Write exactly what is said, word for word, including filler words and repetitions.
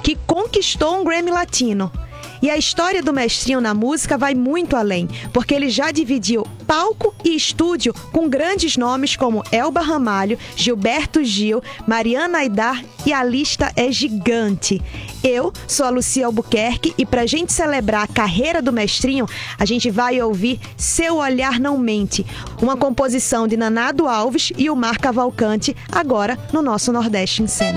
que conquistou um Grammy Latino. E a história do Mestrinho na música vai muito além, porque ele já dividiu palco e estúdio com grandes nomes como Elba Ramalho, Gilberto Gil, Mariana Aidar, e a lista é gigante. Eu sou a Lucia Albuquerque e pra gente celebrar a carreira do Mestrinho, a gente vai ouvir Seu Olhar Não Mente, uma composição de Nanado Alves e o Mar Cavalcante, agora no nosso Nordeste em Cena.